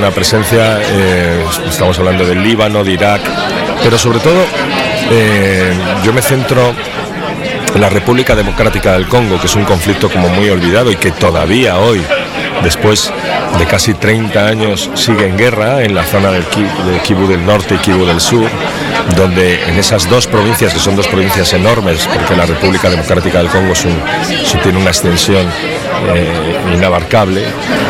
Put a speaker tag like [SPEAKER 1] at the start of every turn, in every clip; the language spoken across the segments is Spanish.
[SPEAKER 1] una presencia, estamos hablando del Líbano, de Irak, pero sobre todo yo me centro en la República Democrática del Congo, que es un conflicto como muy olvidado y que todavía hoy, después de casi 30 años, sigue en guerra en la zona del Kivu del Norte y Kivu del Sur, donde en esas dos provincias, que son dos provincias enormes, porque la República Democrática del Congo tiene una extensión inabarcable,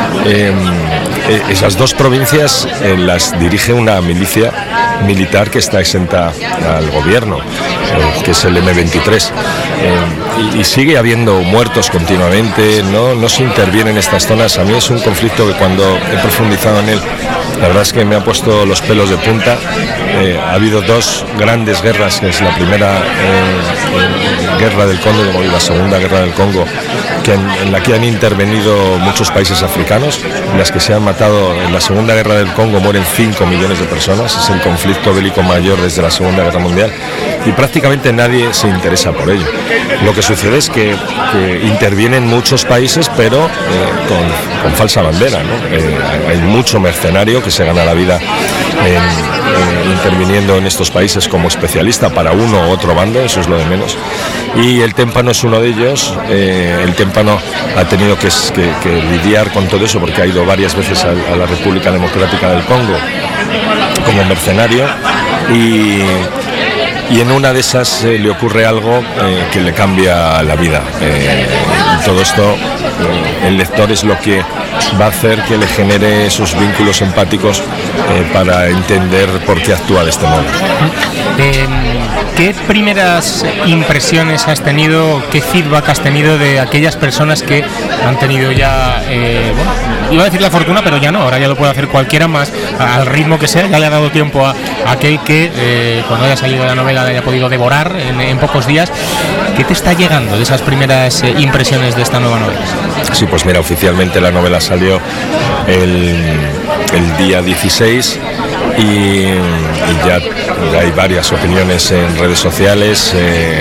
[SPEAKER 1] esas dos provincias las dirige una milicia militar que está exenta al gobierno, que es el M23, y sigue habiendo muertos continuamente, no se interviene en estas zonas. A mí es un conflicto que cuando he profundizado en él, la verdad es que me ha puesto los pelos de punta. Ha habido dos grandes guerras, que es la primera guerra del Congo y la segunda guerra del Congo, en la que han intervenido muchos países africanos, en las que se han matado. En la segunda guerra del Congo mueren 5 millones de personas, es el conflicto bélico mayor desde la Segunda Guerra Mundial, y prácticamente nadie se interesa por ello. Lo que sucede es que intervienen muchos países, pero con falsa bandera, ¿no? Hay mucho mercenario que se gana la vida interviniendo en estos países como especialista para uno u otro bando, eso es lo de menos. Y el témpano es uno de ellos. El témpano ha tenido que lidiar con todo eso porque ha ido varias veces a la República Democrática del Congo como mercenario, y en una de esas le ocurre algo que le cambia la vida. Y todo esto, el lector es lo que va a hacer que le genere esos vínculos empáticos para entender por qué actúa de este modo.
[SPEAKER 2] ¿Qué primeras impresiones has tenido, qué feedback has tenido de aquellas personas que han tenido ya, iba a decir la fortuna, pero ya no, ahora ya lo puede hacer cualquiera más, al ritmo que sea, ya le ha dado tiempo a aquel que cuando haya salido la novela la haya podido devorar en pocos días? ¿Qué te está llegando de esas primeras impresiones de esta nueva novela?
[SPEAKER 1] Sí, pues mira, oficialmente la novela salió el día 16 y ya hay varias opiniones en redes sociales,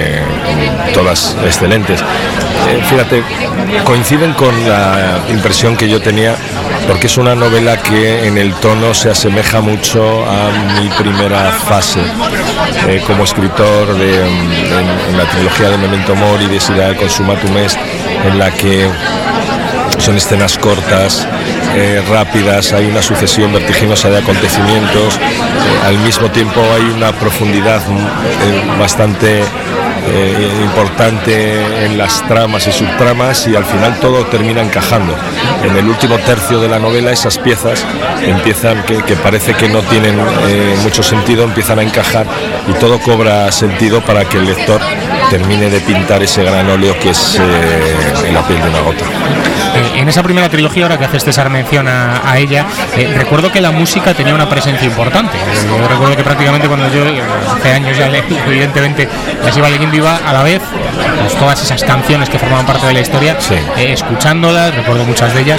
[SPEAKER 1] todas excelentes. Fíjate, coinciden con la impresión que yo tenía, porque es una novela que en el tono se asemeja mucho a mi primera fase como escritor en la trilogía de Memento Mori, de Sirae Consumatum Est, en la que son escenas cortas, rápidas, hay una sucesión vertiginosa de acontecimientos, al mismo tiempo hay una profundidad bastante importante en las tramas y subtramas, y al final todo termina encajando. En el último tercio de la novela esas piezas empiezan, que parece que no tienen mucho sentido, empiezan a encajar y todo cobra sentido para que el lector termine de pintar ese gran óleo que es En la piel de una gota.
[SPEAKER 2] En esa primera trilogía, ahora que haces César mención a ella, recuerdo que la música tenía una presencia importante. Yo recuerdo que prácticamente cuando yo hace años ya evidentemente las iba leyendo, iba a la vez pues, todas esas canciones que formaban parte de la historia, sí. Escuchándolas, recuerdo muchas de ellas.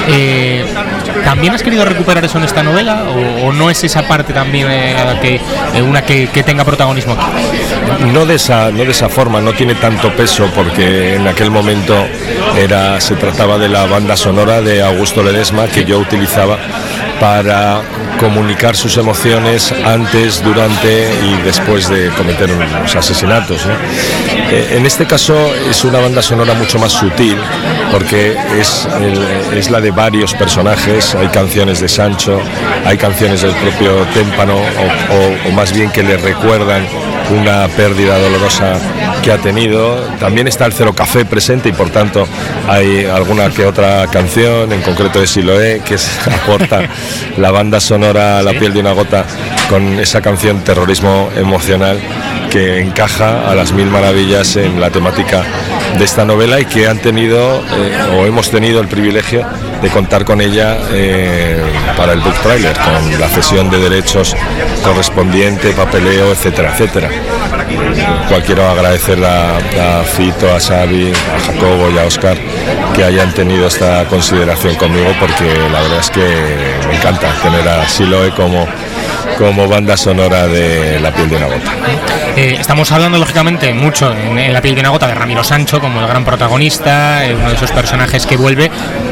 [SPEAKER 2] ¿También has querido recuperar eso en esta novela o no es esa parte también que tenga protagonismo aquí?
[SPEAKER 1] No de esa forma, no tiene tanto peso, porque en aquel momento se trataba de la banda sonora de Augusto Ledesma, que yo utilizaba para comunicar sus emociones antes, durante y después de cometer unos asesinatos, ¿no? En este caso es una banda sonora mucho más sutil, porque es la de varios personajes. Hay canciones de Sancho, hay canciones del propio témpano, o más bien que le recuerdan una pérdida dolorosa que ha tenido. También está el Cero Café presente, y por tanto hay alguna que otra canción, en concreto de Siloé, que aporta la banda sonora a La piel de una gota con esa canción Terrorismo emocional, que encaja a las mil maravillas en la temática de esta novela, y que han tenido o hemos tenido el privilegio de contar con ella para el book trailer, con la cesión de derechos correspondiente, papeleo, etcétera, etcétera. Quiero agradecer a Fito, a Xavi, a Jacobo y a Óscar que hayan tenido esta consideración conmigo, porque la verdad es que me encanta tener a Siloé como banda sonora de La piel de una gota.
[SPEAKER 2] Estamos hablando lógicamente mucho en La piel de una gota de Ramiro Sancho como el gran protagonista, uno de esos personajes que vuelve,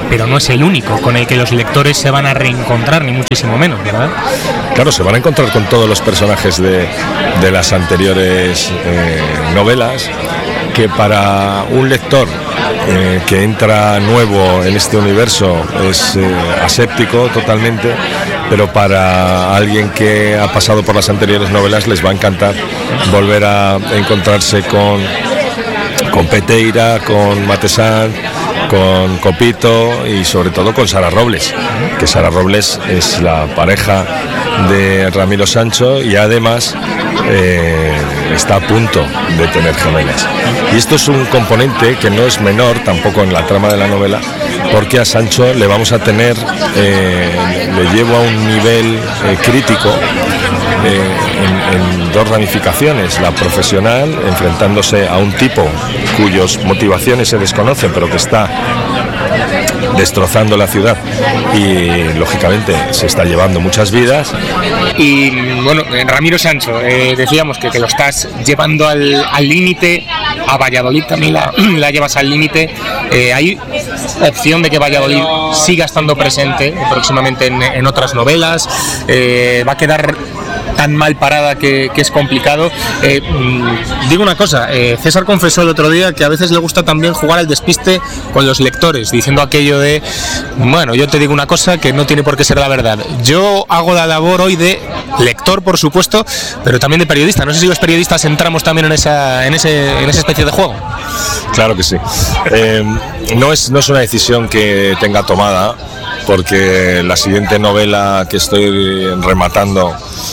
[SPEAKER 2] pero no es el único con el que los lectores se van a reencontrar, ni muchísimo menos, ¿verdad?
[SPEAKER 1] Claro, se van a encontrar con todos los personajes de las anteriores novelas, que para un lector que entra nuevo en este universo es aséptico totalmente, pero para alguien que ha pasado por las anteriores novelas les va a encantar volver a encontrarse con Peteira, con Matesán, con Copito y sobre todo con Sara Robles, que Sara Robles es la pareja de Ramiro Sancho y además está a punto de tener gemelas. Y esto es un componente que no es menor tampoco en la trama de la novela, porque a Sancho le vamos a tener, le llevo a un nivel crítico en dos ramificaciones: la profesional, enfrentándose a un tipo cuyas motivaciones se desconocen pero que está destrozando la ciudad y lógicamente se está llevando muchas vidas.
[SPEAKER 2] Y bueno, Ramiro Sancho, decíamos que lo estás llevando al límite, a Valladolid también la llevas al límite. ¿Hay opción de que Valladolid siga estando presente próximamente en otras novelas? ¿Va a quedar tan mal parada que es complicado? Digo una cosa, César confesó el otro día que a veces le gusta también jugar al despiste con los lectores, diciendo aquello de, bueno, yo te digo una cosa que no tiene por qué ser la verdad. Yo hago la labor hoy de lector, por supuesto, pero también de periodista. No sé si los periodistas entramos también en esa especie de juego.
[SPEAKER 1] Claro que sí. No es una decisión que tenga tomada, porque la siguiente novela que estoy rematando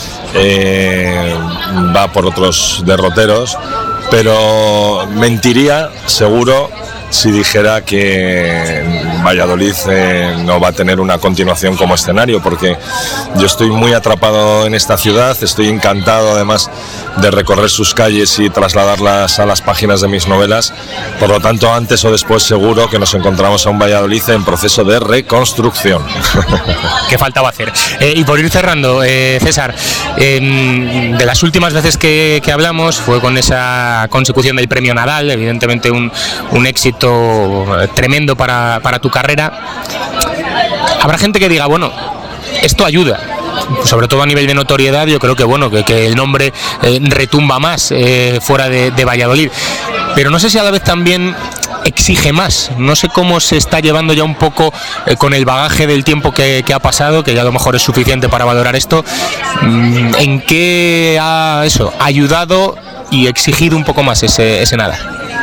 [SPEAKER 1] va por otros derroteros, pero mentiría seguro si dijera que Valladolid no va a tener una continuación como escenario, porque yo estoy muy atrapado en esta ciudad, estoy encantado además de recorrer sus calles y trasladarlas a las páginas de mis novelas. Por lo tanto, antes o después seguro que nos encontramos a un Valladolid en proceso de reconstrucción.
[SPEAKER 2] ¿Qué faltaba hacer? Y por ir cerrando, César, de las últimas veces que hablamos fue con esa consecución del premio Nadal, evidentemente un éxito tremendo para tu carrera. Habrá gente que diga, bueno, esto ayuda, sobre todo a nivel de notoriedad. Yo creo que bueno, que el nombre retumba más fuera de Valladolid, pero no sé si a la vez también exige más. No sé cómo se está llevando ya un poco con el bagaje del tiempo que ha pasado, que ya a lo mejor es suficiente para valorar esto. ¿En qué ha ayudado y exigido un poco más ese nada?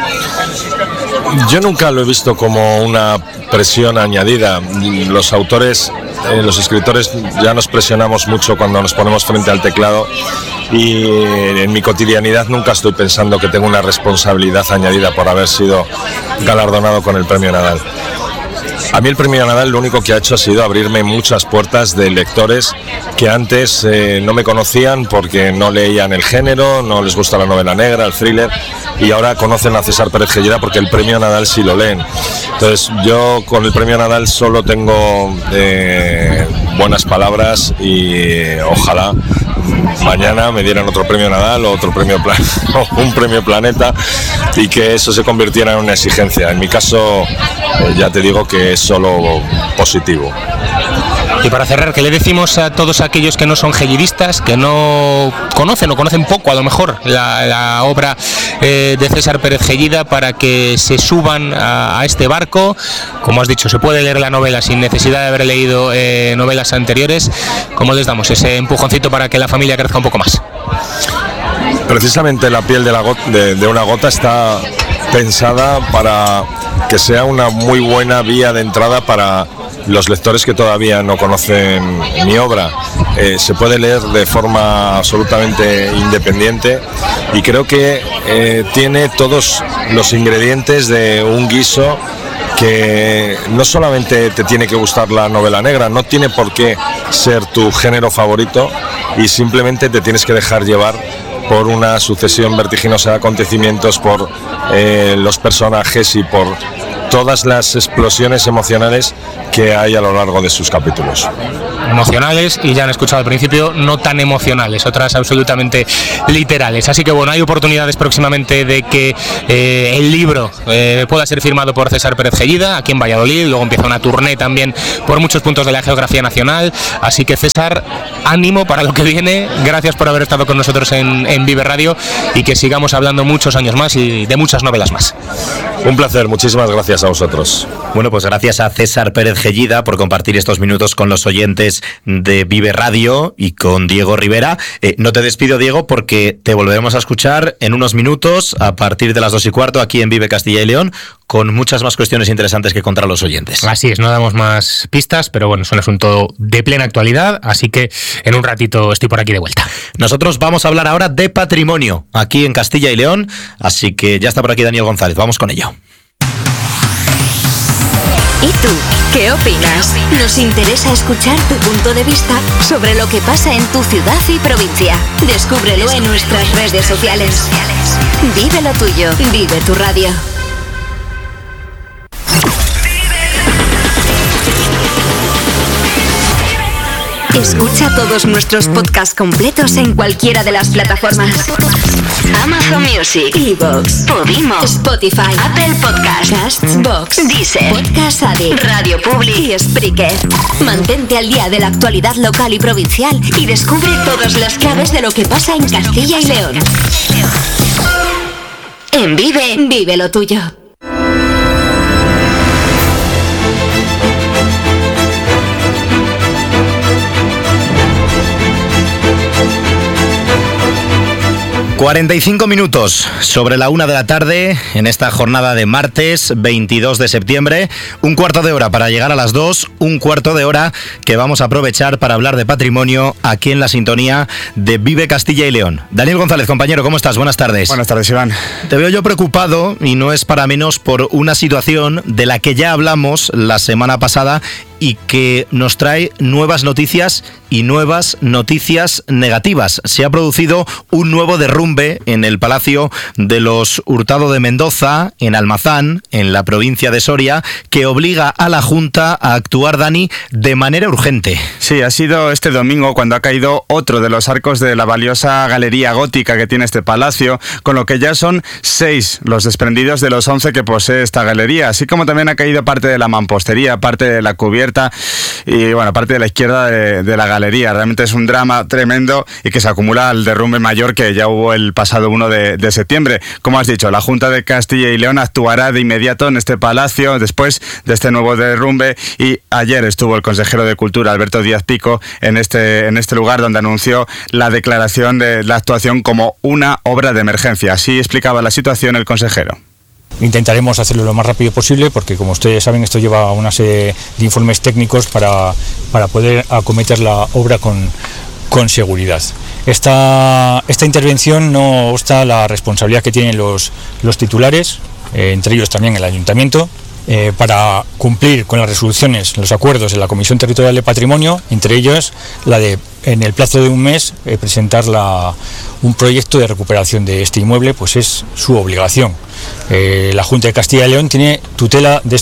[SPEAKER 1] Yo nunca lo he visto como una presión añadida. Los autores, los escritores ya nos presionamos mucho cuando nos ponemos frente al teclado, y en mi cotidianidad nunca estoy pensando que tengo una responsabilidad añadida por haber sido galardonado con el premio Nadal. A mí el premio Nadal lo único que ha hecho ha sido abrirme muchas puertas de lectores que antes no me conocían porque no leían el género, no les gusta la novela negra, el thriller, y ahora conocen a César Pérez Gellida porque el premio Nadal sí lo leen. Entonces yo con el premio Nadal solo tengo buenas palabras, y ojalá mañana me dieran otro premio Nadal o otro premio un premio Planeta, y que eso se convirtiera en una exigencia. En mi caso ya te digo que es solo positivo.
[SPEAKER 2] Y para cerrar, ¿qué le decimos a todos aquellos que no son gellidistas, que no conocen o conocen poco a lo mejor la obra de César Pérez Gellida, para que se suban a este barco? Como has dicho, se puede leer la novela sin necesidad de haber leído novelas anteriores. ¿Cómo les damos ese empujoncito para que la familia crezca un poco más?
[SPEAKER 1] Precisamente La piel de una gota está pensada para que sea una muy buena vía de entrada para los lectores que todavía no conocen mi obra. Se puede leer de forma absolutamente independiente, y creo que tiene todos los ingredientes de un guiso que no solamente te tiene que gustar la novela negra, no tiene por qué ser tu género favorito, y simplemente te tienes que dejar llevar por una sucesión vertiginosa de acontecimientos, por los personajes y por todas las explosiones emocionales que hay a lo largo de sus capítulos.
[SPEAKER 2] emocionales y ya han escuchado al principio no tan emocionales, otras absolutamente literales. Así que bueno, hay oportunidades próximamente de que el libro pueda ser firmado por César Pérez Gellida aquí en Valladolid. Luego empieza una tournée también por muchos puntos de la geografía nacional. Así que César, ánimo para lo que viene. Gracias por haber estado con nosotros en Vive Radio y que sigamos hablando muchos años más y de muchas novelas más.
[SPEAKER 1] Un placer, muchísimas gracias a vosotros.
[SPEAKER 3] Bueno, pues gracias a César Pérez Gellida por compartir estos minutos con los oyentes de Vive Radio y con Diego Rivera. No te despido, Diego, porque te volveremos a escuchar en unos minutos a partir de las 2:15 aquí en Vive Castilla y León, con muchas más cuestiones interesantes que contar a los oyentes.
[SPEAKER 2] Así es, no damos más pistas, pero bueno, es un asunto de plena actualidad, así que en un ratito estoy por aquí de vuelta.
[SPEAKER 3] Nosotros vamos a hablar ahora de patrimonio aquí en Castilla y León, así que ya está por aquí Daniel González, vamos con ello.
[SPEAKER 4] ¿Y tú? ¿Qué opinas? Nos interesa escuchar tu punto de vista sobre lo que pasa en tu ciudad y provincia. Descúbrelo en nuestras redes sociales. Vive lo tuyo, vive tu radio. Escucha todos nuestros podcasts completos en cualquiera de las plataformas: Amazon Music, iVoox, Podimo, Spotify, Apple Podcasts, Castbox, Deezer, Podcast Addict, Radio Public y Spreaker. Mantente al día de la actualidad local y provincial y descubre todas las claves de lo que pasa en Castilla y León. En Vive, vive lo tuyo.
[SPEAKER 3] ...45 sobre la 1 de la tarde... ...en esta jornada de martes 22 de septiembre... ...un cuarto de hora para llegar a las 2... ...un cuarto de hora que vamos a aprovechar para hablar de patrimonio... ...aquí en la sintonía de Vive Castilla y León. Daniel González, compañero, ¿cómo estás? Buenas tardes.
[SPEAKER 5] Buenas tardes, Iván.
[SPEAKER 3] Te veo yo preocupado, y no es para menos, por una situación de la que ya hablamos la semana pasada... ...y que nos trae nuevas noticias y nuevas noticias negativas. Se ha producido un nuevo derrumbe en el Palacio de los Hurtado de Mendoza, en Almazán, en la provincia de Soria, que obliga a la Junta a actuar, Dani, de manera urgente.
[SPEAKER 5] Sí, ha sido este domingo cuando ha caído otro de los arcos de la valiosa galería gótica que tiene este palacio, con lo que ya son 6 los desprendidos de los 11 que posee esta galería, así como también ha caído parte de la mampostería, parte de la cubierta y bueno, parte de la izquierda de la galería. Realmente es un drama tremendo y que se acumula al derrumbe mayor que ya hubo el pasado 1 de septiembre. Como has dicho, la Junta de Castilla y León actuará de inmediato en este palacio después de este nuevo derrumbe, y ayer estuvo el consejero de Cultura, Alberto Díaz Pico, en este lugar, donde anunció la declaración de la actuación como una obra de emergencia. Así explicaba la situación el consejero.
[SPEAKER 6] Intentaremos hacerlo lo más rápido posible porque, como ustedes saben, esto lleva una serie de informes técnicos para poder acometer la obra con seguridad. Esta intervención no obsta la responsabilidad que tienen los titulares, entre ellos también el Ayuntamiento, para cumplir con las resoluciones, los acuerdos de la Comisión Territorial de Patrimonio, entre ellos la de, en el plazo de un mes, presentar un proyecto de recuperación de este inmueble, pues es su obligación. La Junta de Castilla y León tiene tutela de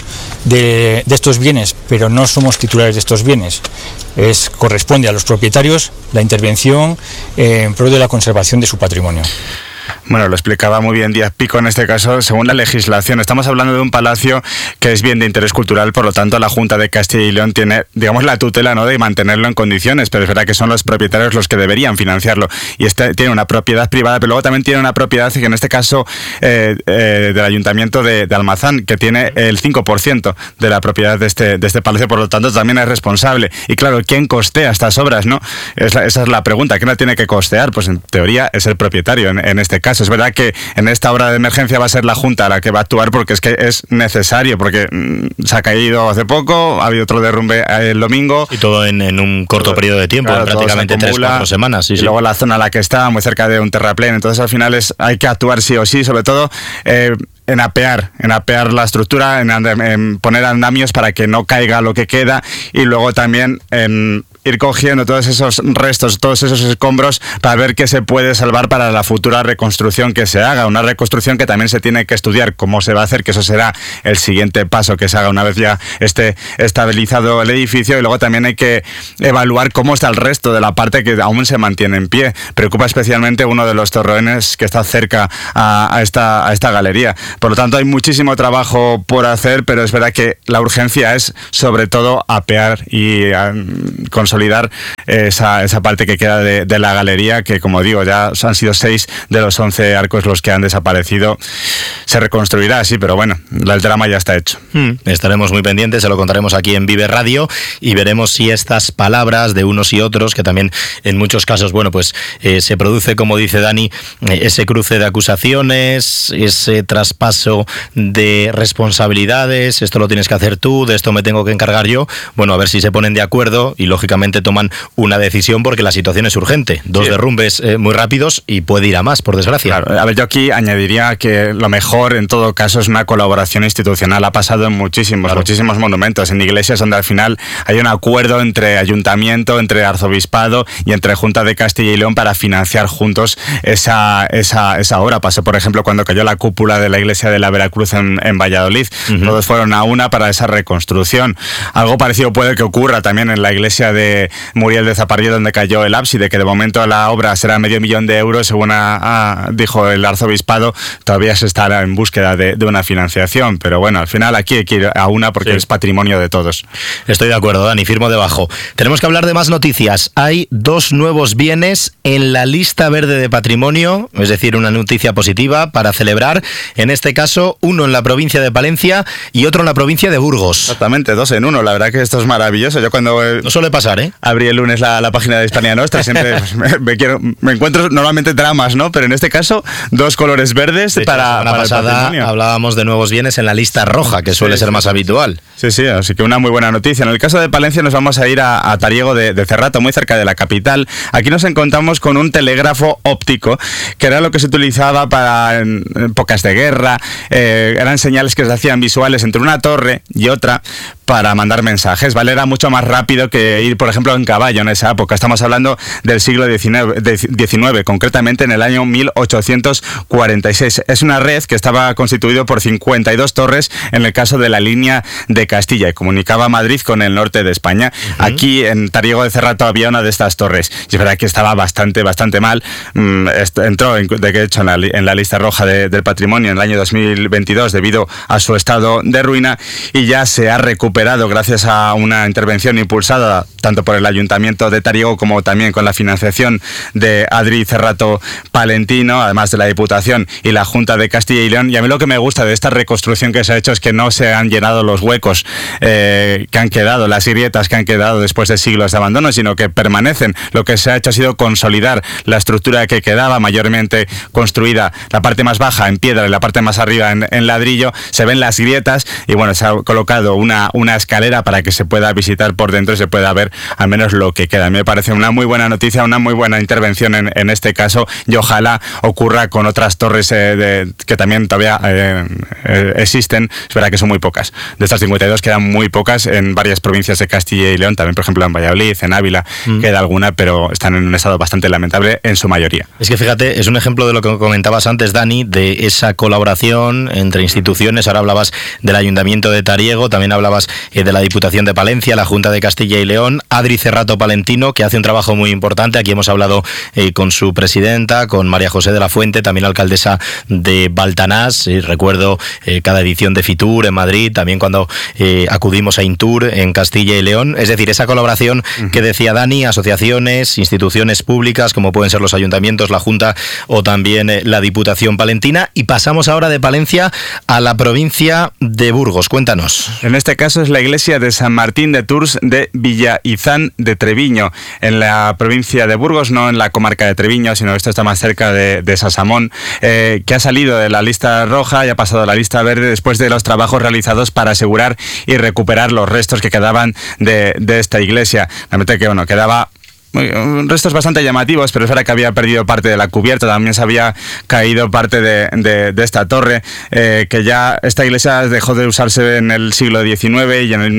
[SPEAKER 6] estos bienes, pero no somos titulares de estos bienes. Corresponde a los propietarios la intervención en pro de la conservación de su patrimonio.
[SPEAKER 5] Bueno, lo explicaba muy bien Díaz Pico en este caso. Según la legislación, estamos hablando de un palacio que es bien de interés cultural, por lo tanto la Junta de Castilla y León tiene, digamos, la tutela, ¿no?, de mantenerlo en condiciones, pero es verdad que son los propietarios los que deberían financiarlo, y tiene una propiedad privada, pero luego también tiene una propiedad, que en este caso del Ayuntamiento de Almazán, que tiene el 5% de la propiedad de este palacio, por lo tanto también es responsable. Y claro, ¿quién costea estas obras, no? Esa es la pregunta. ¿Quién la tiene que costear? Pues en teoría es el propietario en este caso. Es verdad que en esta obra de emergencia va a ser la Junta la que va a actuar, porque es que es necesario, porque se ha caído hace poco, ha habido otro derrumbe el domingo.
[SPEAKER 3] Y todo en un corto periodo de tiempo, claro, prácticamente 3-4 semanas. Sí, y
[SPEAKER 5] luego la zona en la que está, muy cerca de un terraplén. Entonces al final hay que actuar sí o sí, sobre todo en apear la estructura, en poner andamios para que no caiga lo que queda, y luego también en ir cogiendo todos esos restos, todos esos escombros para ver qué se puede salvar para la futura reconstrucción que se haga. Una reconstrucción que también se tiene que estudiar cómo se va a hacer, que eso será el siguiente paso que se haga una vez ya esté estabilizado el edificio, y luego también hay que evaluar cómo está el resto de la parte que aún se mantiene en pie. Preocupa especialmente uno de los torreones que está cerca a esta galería. Por lo tanto, hay muchísimo trabajo por hacer, pero es verdad que la urgencia es sobre todo apear y consolidar esa parte que queda de la galería, que como digo, ya han sido 6 de los 11 arcos los que han desaparecido. Se reconstruirá, sí, pero bueno, el drama ya está hecho.
[SPEAKER 3] Estaremos muy pendientes, se lo contaremos aquí en Vive Radio y veremos si estas palabras de unos y otros, que también en muchos casos, bueno, pues se produce, como dice Dani, ese cruce de acusaciones, ese traspaso de responsabilidades, esto lo tienes que hacer tú, de esto me tengo que encargar yo. Bueno, a ver si se ponen de acuerdo y lógicamente toman una decisión, porque la situación es urgente. Dos derrumbes muy rápidos y puede ir a más, por desgracia.
[SPEAKER 5] Claro, a ver, yo aquí añadiría que lo mejor en todo caso es una colaboración institucional. Ha pasado en muchísimos monumentos, en iglesias donde al final hay un acuerdo entre ayuntamiento, entre arzobispado y entre Junta de Castilla y León para financiar juntos esa obra. Pasó, por ejemplo, cuando cayó la cúpula de la iglesia de la Veracruz en Valladolid. Todos fueron a una para esa reconstrucción. Algo parecido puede que ocurra también en la iglesia de Muriel de Zapardiel, donde cayó el ábside, que de momento la obra será $500,000 euros, según dijo el arzobispado. Todavía se está en búsqueda de una financiación, pero bueno, al final aquí hay que ir a una porque es patrimonio de todos.
[SPEAKER 3] Estoy de acuerdo, Dani, firmo debajo. Tenemos que hablar de más noticias. Hay 2 nuevos bienes en la lista verde de patrimonio, es decir, una noticia positiva para celebrar. En este caso, uno en la provincia de Palencia y otro en la provincia de Burgos.
[SPEAKER 5] Exactamente, 2 en 1. La verdad que esto es maravilloso. Yo cuando
[SPEAKER 3] no suele pasar,
[SPEAKER 5] abrí el lunes la página de Hispania Nostra, siempre me encuentro normalmente dramas, ¿no? Pero en este caso, 2 colores verdes para
[SPEAKER 3] la pasada hablábamos de nuevos bienes en la lista roja, que suele ser más habitual.
[SPEAKER 5] Sí, así que una muy buena noticia. En el caso de Palencia nos vamos a ir a Tariego de Cerrato, muy cerca de la capital. Aquí nos encontramos con un telégrafo óptico, que era lo que se utilizaba para en épocas de guerra. Eran señales que se hacían visuales entre una torre y otra para mandar mensajes, ¿vale? Era mucho más rápido que ir, por ejemplo, en caballo en esa época. Estamos hablando del siglo XIX, concretamente en el año 1846. Es una red que estaba constituida por 52 torres en el caso de la línea de Castilla y comunicaba Madrid con el norte de España. Aquí en Tariego de Cerrato había una de estas torres y es verdad que estaba bastante mal. Entró, de hecho, en la lista roja del patrimonio en el año 2022 debido a su estado de ruina, y ya se ha recuperado gracias a una intervención impulsada tanto por el Ayuntamiento de Tariego como también con la financiación de Adri Cerrato Palentino, además de la Diputación y la Junta de Castilla y León. Y a mí lo que me gusta de esta reconstrucción que se ha hecho es que no se han llenado los huecos que han quedado, las grietas que han quedado después de siglos de abandono, sino que permanecen. Lo que se ha hecho ha sido consolidar la estructura que quedaba, mayormente construida la parte más baja en piedra y la parte más arriba en ladrillo. Se ven las grietas y bueno, se ha colocado una escalera para que se pueda visitar por dentro y se pueda ver al menos lo que queda. A mí me parece una muy buena noticia, una muy buena intervención en este caso, y ojalá ocurra con otras torres que también todavía existen. Es verdad que son muy pocas. De estas 52 quedan muy pocas en varias provincias de Castilla y León, también por ejemplo en Valladolid, en Ávila queda alguna, pero están en un estado bastante lamentable en su mayoría.
[SPEAKER 3] Es que fíjate, es un ejemplo de lo que comentabas antes, Dani, de esa colaboración entre instituciones. Ahora hablabas del Ayuntamiento de Tariego, también hablabas de la Diputación de Palencia, la Junta de Castilla y León, Adri Cerrato Palentino, que hace un trabajo muy importante. Aquí hemos hablado con su presidenta, con María José de la Fuente, también alcaldesa de Baltanás. Recuerdo cada edición de Fitur en Madrid, también cuando acudimos a Intur en Castilla y León. Es decir, esa colaboración que decía Dani, asociaciones, instituciones públicas, como pueden ser los ayuntamientos, la Junta o también la Diputación palentina. Y pasamos ahora de Palencia a la provincia de Burgos. Cuéntanos.
[SPEAKER 5] En este caso es la iglesia de San Martín de Tours de Villaizán de Treviño, en la provincia de Burgos, no en la comarca de Treviño, sino que esto está más cerca de Sasamón, que ha salido de la lista roja y ha pasado a la lista verde después de los trabajos realizados para asegurar y recuperar los restos que quedaban de esta iglesia. Realmente que quedaba restos bastante llamativos, pero es verdad que había perdido parte de la cubierta, también se había caído parte de esta torre, que ya esta iglesia dejó de usarse en el siglo XIX y en el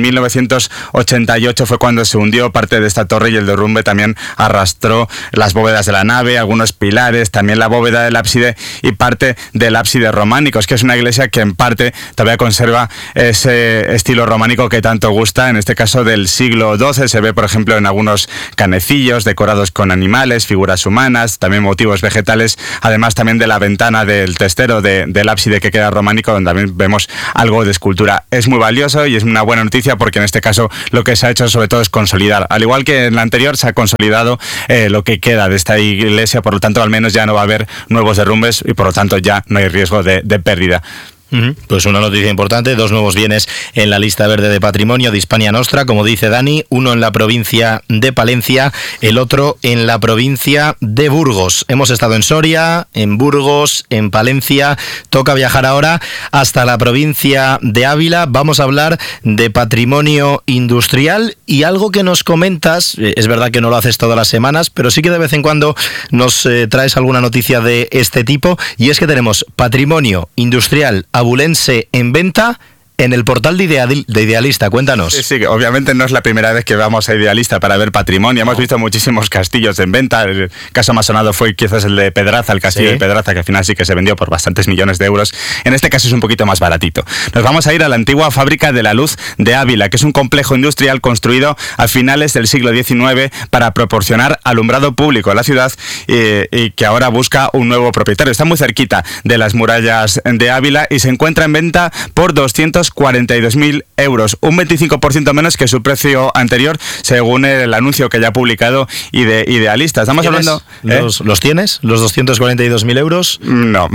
[SPEAKER 5] 1988 fue cuando se hundió parte de esta torre y el derrumbe también arrastró las bóvedas de la nave, algunos pilares, también la bóveda del ábside y parte del ábside románico. Es que es una iglesia que en parte todavía conserva ese estilo románico que tanto gusta, en este caso del siglo XII. Se ve, por ejemplo, en algunos canecillos decorados con animales, figuras humanas, también motivos vegetales, además también de la ventana del testero del ábside que queda románico, donde también vemos algo de escultura. Es muy valioso y es una buena noticia porque en este caso lo que se ha hecho sobre todo es consolidar. Al igual que en la anterior se ha consolidado lo que queda de esta iglesia, por lo tanto al menos ya no va a haber nuevos derrumbes y por lo tanto ya no hay riesgo de pérdida.
[SPEAKER 3] Pues una noticia importante, 2 nuevos bienes en la lista verde de patrimonio de Hispania Nostra, como dice Dani, uno en la provincia de Palencia, el otro en la provincia de Burgos. Hemos estado en Soria, en Burgos, en Palencia, toca viajar ahora hasta la provincia de Ávila. Vamos a hablar de patrimonio industrial y algo que nos comentas, es verdad que no lo haces todas las semanas, pero sí que de vez en cuando nos traes alguna noticia de este tipo, y es que tenemos patrimonio industrial abulense en venta en el portal de Idealista. Cuéntanos.
[SPEAKER 5] Sí, obviamente no es la primera vez que vamos a Idealista para ver patrimonio. Hemos visto muchísimos castillos en venta. El caso más sonado fue quizás el de Pedraza, el castillo de Pedraza, que al final sí que se vendió por bastantes millones de euros. En este caso es un poquito más baratito. Nos vamos a ir a la antigua fábrica de la luz de Ávila, que es un complejo industrial construido a finales del siglo XIX para proporcionar alumbrado público a la ciudad y que ahora busca un nuevo propietario. Está muy cerquita de las murallas de Ávila y se encuentra en venta por 242.000 euros, un 25% menos que su precio anterior, según el anuncio que ya ha publicado Idealista. Estamos hablando...
[SPEAKER 3] ¿Los tienes? ¿Los 242.000 euros?
[SPEAKER 5] No.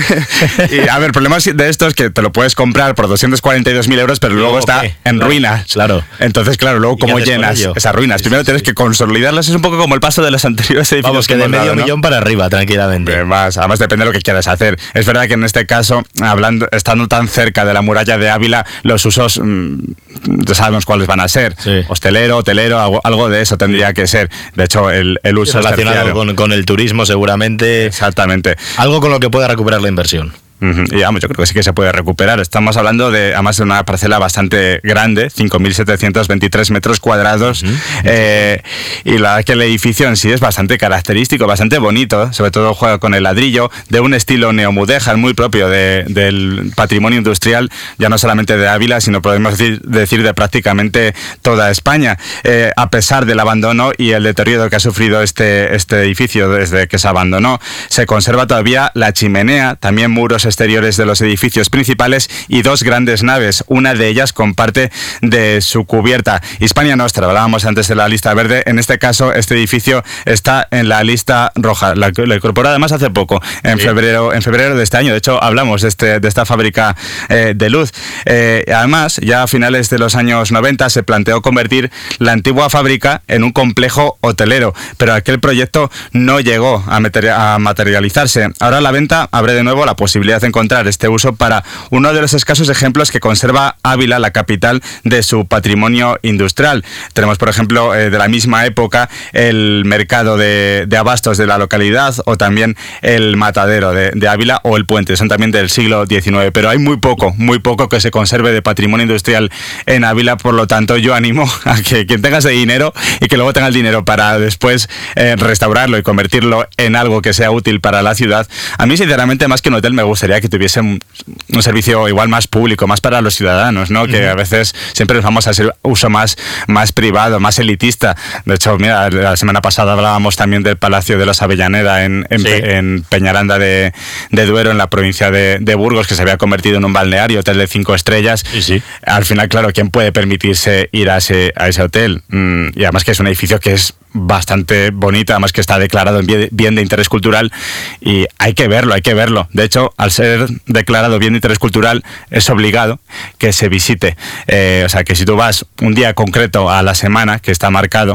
[SPEAKER 5] Y a ver, problemas de estos que te lo puedes comprar por 242.000 euros, pero luego está en ruinas.
[SPEAKER 3] Claro.
[SPEAKER 5] Entonces, claro, luego ¿cómo llenas esas ruinas? Primero tienes que consolidarlas. Es un poco como el paso de los anteriores edificios.
[SPEAKER 3] Vamos, que de medio millón para arriba, tranquilamente.
[SPEAKER 5] Además depende de lo que quieras hacer. Es verdad que en este caso, estando tan cerca de la muralla de Ávila, los usos ya sabemos cuáles van a ser. Sí. Hostelero, hotelero, algo de eso tendría que ser. De hecho, el uso
[SPEAKER 3] relacionado con el turismo, seguramente.
[SPEAKER 5] Exactamente.
[SPEAKER 3] Algo con lo que pueda recuperar la inversión.
[SPEAKER 5] Y vamos, yo creo que sí que se puede recuperar. Estamos hablando de, además, de una parcela bastante grande, 5.723 metros cuadrados. Y la verdad que el edificio en sí es bastante característico, bastante bonito. Sobre todo juega con el ladrillo, de un estilo neomudéjar muy propio del patrimonio industrial, ya no solamente de Ávila, sino podemos decir de prácticamente toda España. A pesar del abandono y el deterioro que ha sufrido este edificio desde que se abandonó, se conserva todavía la chimenea, también muros exteriores de los edificios principales y 2 grandes naves, una de ellas con parte de su cubierta. Hispania Nostra, hablábamos antes de la lista verde, en este caso este edificio está en la lista roja, la incorporó además hace poco, en febrero de este año. De hecho hablamos de esta fábrica de luz. Además, ya a finales de los años 90 se planteó convertir la antigua fábrica en un complejo hotelero, pero aquel proyecto no llegó a materializarse. Ahora la venta abre de nuevo la posibilidad de encontrar este uso para uno de los escasos ejemplos que conserva Ávila, la capital de su patrimonio industrial. Tenemos, por ejemplo, de la misma época, el mercado de abastos de la localidad o también el matadero de Ávila o el puente, son también del siglo XIX, pero hay muy poco que se conserve de patrimonio industrial en Ávila. Por lo tanto, yo animo a que quien tenga ese dinero y que luego tenga el dinero para después restaurarlo y convertirlo en algo que sea útil para la ciudad. A mí, sinceramente, más que un hotel, me gustaría que tuviese un servicio igual más público, más para los ciudadanos, ¿no? Que a veces siempre nos vamos a hacer uso más privado, más elitista. De hecho, mira, la semana pasada hablábamos también del Palacio de los Avellaneda en Peñaranda de Duero, en la provincia de Burgos, que se había convertido en un balneario, hotel de 5 estrellas. Sí. Al final, claro, ¿quién puede permitirse ir a ese hotel? Y además que es un edificio que es bastante bonito, además que está declarado en bien de interés cultural y hay que verlo. De hecho, al ser declarado bien de interés cultural, es obligado que se visite. O sea, que si tú vas un día concreto a la semana, que está marcado,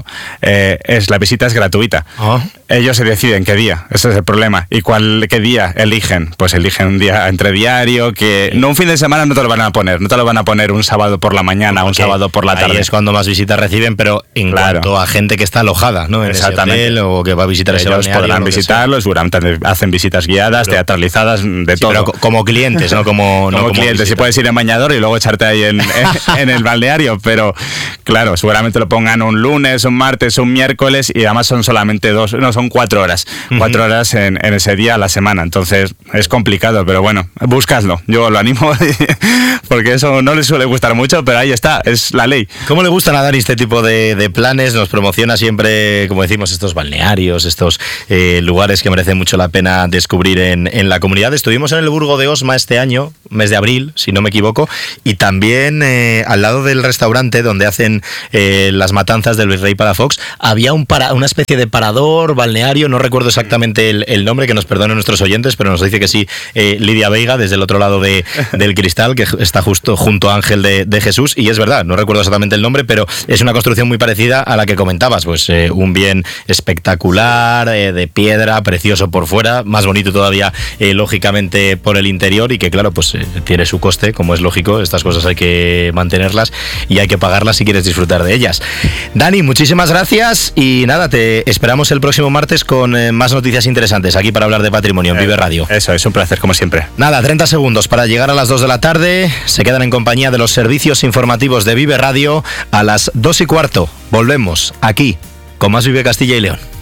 [SPEAKER 5] la visita es gratuita. Ellos se deciden qué día, ese es el problema. ¿Y qué día eligen? Pues eligen un día entre diario, que no un fin de semana no te lo van a poner un sábado por la mañana, un sábado por la tarde.
[SPEAKER 3] Ahí es cuando más visitas reciben, pero en cuanto a gente que está alojada alojada, ¿no? En
[SPEAKER 5] Exactamente.
[SPEAKER 3] ese hotel, o que va a visitar ese
[SPEAKER 5] ellos
[SPEAKER 3] balneario,
[SPEAKER 5] podrán visitarlos, seguramente hacen visitas guiadas, teatralizadas, de todo.
[SPEAKER 3] Pero como clientes, ¿no? Como
[SPEAKER 5] clientes, si puedes ir en bañador y luego echarte ahí en el balneario, pero claro, seguramente lo pongan un lunes, un martes, un miércoles, y además son solamente son 4 horas. 4 horas en ese día a la semana, entonces es complicado, pero bueno, buscadlo, yo lo animo, porque eso no les suele gustar mucho, pero ahí está, es la ley.
[SPEAKER 3] ¿Cómo le gustan a Dani este tipo de planes? Nos promociona siempre, como decimos, estos balnearios, estos lugares que merecen mucho la pena descubrir en la comunidad. Estuvimos en el Burgo de Osma este año, mes de abril, si no me equivoco, y también al lado del restaurante donde hacen las matanzas del Virrey Palafox, había una especie de parador, balneario, no recuerdo exactamente el nombre, que nos perdonen nuestros oyentes, pero nos dice que sí, Lidia Veiga, desde el otro lado del cristal, que está justo junto a Ángel de Jesús, y es verdad, no recuerdo exactamente el nombre, pero es una construcción muy parecida a la que comentabas, pues un bien espectacular, de piedra, precioso por fuera, más bonito todavía lógicamente por el interior, y que claro, pues tiene su coste, como es lógico, estas cosas hay que mantenerlas y hay que pagarlas si quieres disfrutar de ellas. Dani, muchísimas gracias, y nada, te esperamos el próximo martes con más noticias interesantes aquí para hablar de patrimonio en Vive Radio.
[SPEAKER 5] Eso, es un placer como siempre.
[SPEAKER 3] Nada, 30 segundos para llegar a las 2 de la tarde, se quedan en compañía de los servicios informativos de Vive Radio. A las 2:15 volvemos aquí con más Vive Castilla y León.